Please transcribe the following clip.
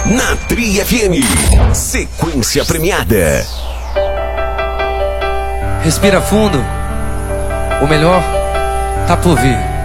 Na Tri FM, sequência premiada. Respira fundo, o melhor tá por vir.